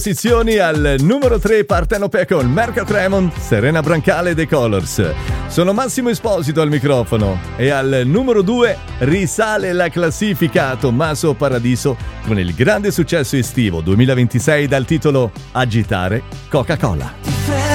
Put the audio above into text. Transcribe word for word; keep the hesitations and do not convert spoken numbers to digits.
Posizioni al numero tre Partenopea con Merco Cremon, Serena Brancale The Colors. Sono Massimo Esposito al microfono e al numero due risale la classifica Tommaso Paradiso con il grande successo estivo duemilaventisei dal titolo Agitare Coca-Cola.